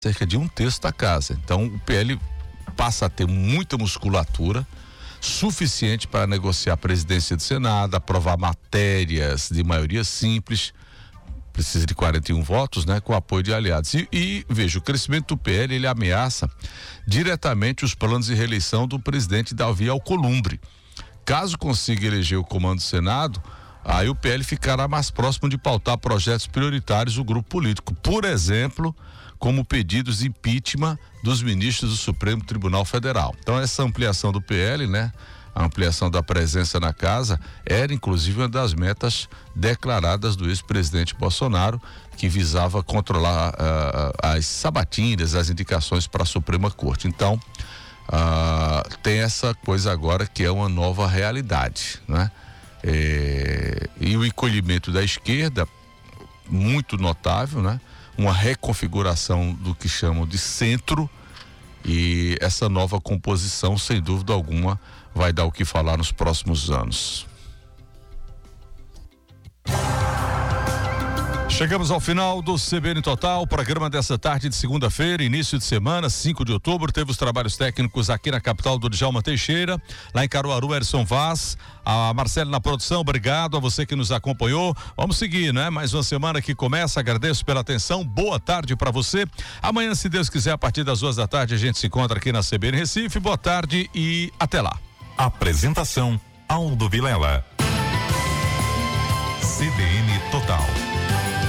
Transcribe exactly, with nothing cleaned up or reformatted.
cerca de um terço da casa. Então o P L passa a ter muita musculatura suficiente para negociar a presidência do Senado, aprovar matérias de maioria simples, precisa de quarenta e um votos, né, com apoio de aliados. E, e veja, o crescimento do P L, ele ameaça diretamente os planos de reeleição do presidente Davi Alcolumbre. Caso consiga eleger o comando do Senado, aí o P L ficará mais próximo de pautar projetos prioritários do grupo político. Por exemplo, como pedidos de impeachment dos ministros do Supremo Tribunal Federal. Então essa ampliação do P L, né, a ampliação da presença na casa, era inclusive uma das metas declaradas do ex-presidente Bolsonaro, que visava controlar uh, as sabatinas, as indicações para a Suprema Corte. Então uh, tem essa coisa agora que é uma nova realidade, né? É, e o encolhimento da esquerda muito notável, né? Uma reconfiguração do que chamam de centro, e essa nova composição, sem dúvida alguma, vai dar o que falar nos próximos anos. Chegamos ao final do C B N Total, programa dessa tarde de segunda-feira, início de semana, cinco de outubro. Teve os trabalhos técnicos aqui na capital do Djalma Teixeira, lá em Caruaru, Erson Vaz, a Marcela na produção. Obrigado a você que nos acompanhou. Vamos seguir, né? Mais uma semana que começa. Agradeço pela atenção. Boa tarde para você. Amanhã, se Deus quiser, a partir das duas da tarde, a gente se encontra aqui na C B N Recife. Boa tarde e até lá. Apresentação: Aldo Vilela. C B N Total.